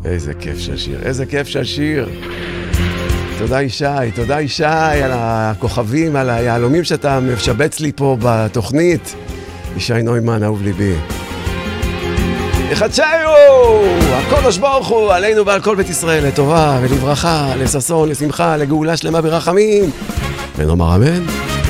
איזה כיף של שיר, איזה כיף של שיר. תודה ישי על הכוכבים, על היהלומים שאתה משבץ לי פה בתוכנית. ישי נוימן, אהוב ליבי. יחדשהו, הקודש ברוך הוא, עלינו ועל כל בית ישראל, לטובה ולברכה, לששון, לשמחה, לגאולה שלמה ברחמים. ונאמר אמן.